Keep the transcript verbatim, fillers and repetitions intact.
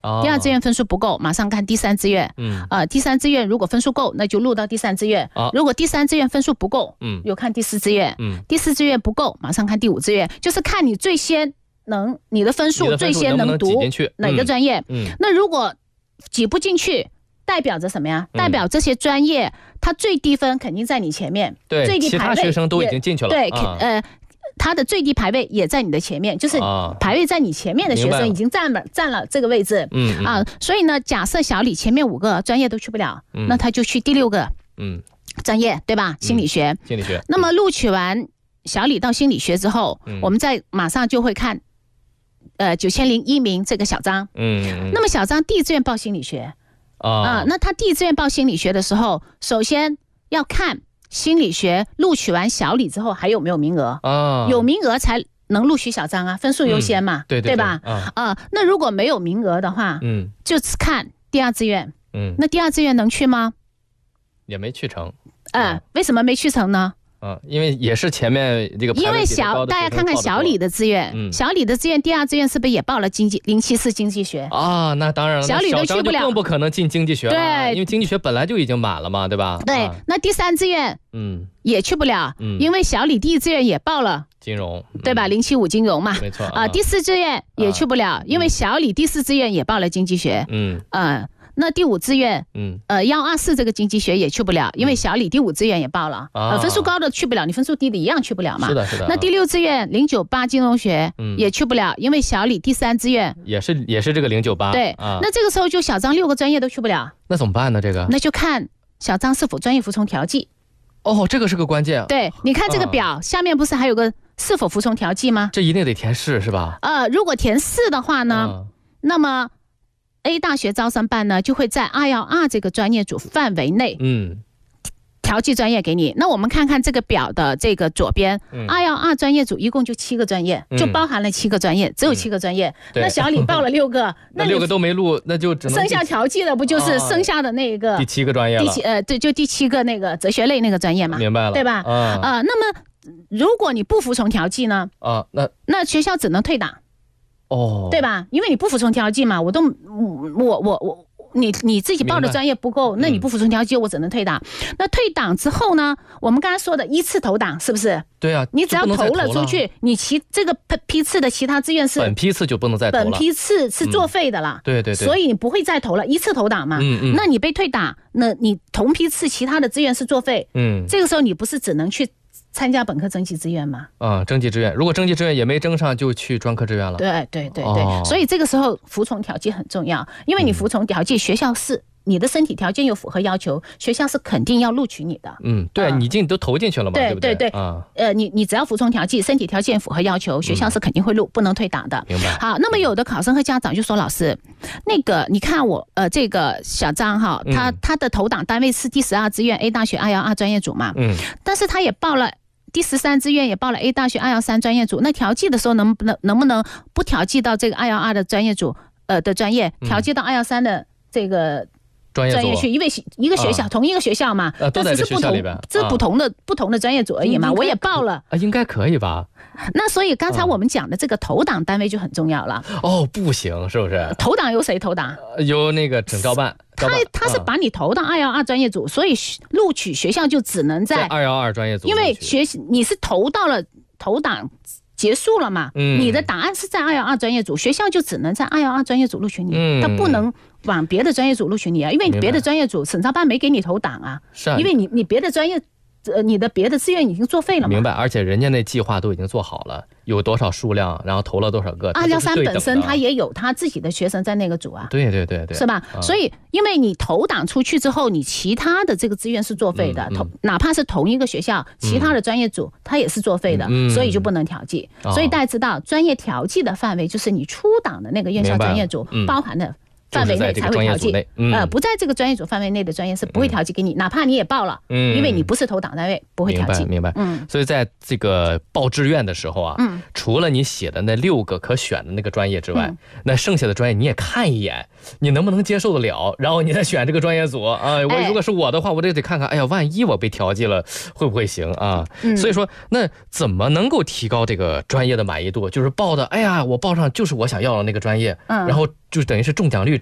第二志愿分数不够，马上看第三志愿。嗯，呃，第三志愿如果分数够，那就录到第三志愿。哦、如果第三志愿分数不够，嗯，又看第四志愿。嗯，第四志愿不够，马上看第五志愿，就是看你最先能你的分数最先能读哪个专业。嗯，嗯那如果挤不进去，代表着什么呀？代表这些专业、嗯、它最低分肯定在你前面， 对， 最低排位其他学生都已经进去了。 对， 啊、 呃。它的最低排位也在你的前面，就是排位在你前面的学生已经占了占了这个位置，嗯啊，所以呢，假设小李前面五个专业都去不了，嗯、那他就去第六个，嗯，专业对吧？心理学， 嗯、心理学。 那么录取完小李到心理学之后，嗯、我们再马上就会看，呃，九千零一名这个小张，嗯，那么小张第一志愿报心理学，啊、呃，那他第一志愿报心理学的时候，首先要看。心理学录取完小李之后还有没有名额？啊，有名额才能录取小张啊，分数优先嘛，嗯、对, 对, 对, 对吧？啊、呃，那如果没有名额的话，嗯，就只看第二志愿，嗯，那第二志愿能去吗？ 也没去成， 啊、呃，为什么没去成呢？ 啊，因为也是前面这个， 因为小大家看看小李的志愿，嗯、小李的志愿第二志愿是不是也报了经济零七四经济学啊？那当然了， 小李都去不了， 更不可能进经济学了， 对， 因为经济学本来就已经满了嘛，对吧？ 对，啊、那第三志愿，嗯，也去不了，嗯，因为小李第一志愿也报了金融， 嗯、对吧？零七五金融嘛， 没错啊、呃。第四志愿也去不了，啊、因为小李第四志愿也报了经济学，嗯，呃。那第五志愿，嗯，呃，幺二四这个经济学也去不了，因为小李第五志愿也报了，啊、呃，分数高的去不了，你分数低的一样去不了嘛。 是的，是的。 那第六志愿零九八金融学，嗯，也去不了，因为小李第三志愿也是也是这个零九八。 对，啊、那这个时候就小张六个专业都去不了， 那怎么办呢？这个？ 那就看小张是否专业服从调剂。 哦，这个是个关键。 对，你看这个表、啊、下面不是还有个是否服从调剂吗？ 这一定得填是是吧？ 呃，如果填是的话呢，啊、那么。A 大学招生办呢，就会在二一二这个专业组范围内，嗯，调剂专业给你。那我们看看这个表的这个左边，二一二专业组一共就七个专业，嗯、就包含了七个专业，只有七个专业。嗯、那小李报了六个， 那六个都没录，那就只能剩下调剂的不就是剩下的那个、 啊、第七个专业了？ 第七呃，对，就第七个那个哲学类那个专业嘛， 明白了， 对吧？啊、呃，那么如果你不服从调剂呢？啊，那那学校只能退档。哦，对吧？因为你不服从调剂嘛，我都我我我你你自己报的专业不够，那你不服从调剂，我只能退档。嗯、那退档之后呢？我们刚才说的依次投档是不是？ 对啊， 你只要投了出去，你其这个批次的其他志愿是本批次就不能再投了， 本批次是作废的了。 嗯、对对对， 所以你不会再投了，依次投档嘛。嗯嗯。那你被退档，那你同批次其他的志愿是作废。嗯。这个时候你不是只能去参加本科征集志愿吗？ 啊、嗯，征集志愿，如果征集志愿也没征上，就去专科志愿了。 对对对对、哦，所以这个时候服从调剂很重要，因为你服从调剂，学校是你的身体条件又符合要求，学校是肯定要录取你的。 嗯，对、呃、你进都投进去了嘛，对不对？ 对对对，啊、嗯，呃，你你只要服从调剂，身体条件符合要求，学校是肯定会录，嗯、不能退档的。 明白。 好，那么有的考生和家长就说，老师，那个你看我呃这个小张哈，他、嗯、他的投档单位是第十二志愿 A 大学二一二专业组嘛，嗯，但是他也报了。第十三志愿也报了 A 大学二一三专业组，那调剂的时候能不能能不能不调剂到这个二一二的专业组呃的专业，调剂到二一三的这个专业去？因为一个学校、啊、同一个学校嘛， 呃、都在这学校里边， 这是不同的、啊、不同的专业组而已嘛。我也报了啊，应该可以吧？ 那所以刚才我们讲的这个投档单位就很重要了。 哦，不行，是不是？ 投档由谁投档？ 由那个省招办。 他他是把你投到二一二专业组，所以录取学校就只能在二一二专业组， 因为学你是投到了投档结束了嘛，嗯、你的答案是在二一二专业组，学校就只能在二一二专业组录取你，嗯、他不能往别的专业组录取你啊，因为别的专业组省招办没给你投档啊， 是啊， 因为你你别的专业。呃，你的别的志愿已经作废了嘛？ 明白，而且人家那计划都已经做好了，有多少数量，然后投了多少个。 二幺三本身他也有他自己的学生在那个组啊。 对对对对， 是吧？嗯、所以，因为你投档出去之后，你其他的这个志愿是作废的，嗯嗯、哪怕是同一个学校，其他的专业组它、嗯、也是作废的，嗯、所以就不能调剂。嗯、所以大家知道，专业调剂的范围就是你出档的那个院校专业组包含的范围内才会调剂。 嗯、 呃，不在这个专业组范围内的专业是不会调剂给你，嗯、哪怕你也报了，嗯，因为你不是投党单位，不会调剂。 明白，明白。嗯，所以在这个报志愿的时候啊，嗯，除了你写的那六个可选的那个专业之外，嗯、那剩下的专业你也看一眼，你能不能接受得了，然后你再选这个专业组啊。我如果是我的话，我这得看看，哎呀，万一我被调剂了，会不会行啊？嗯、所以说，那怎么能够提高这个专业的满意度？就是报的，哎呀，我报上就是我想要的那个专业，嗯，然后就等于是中奖率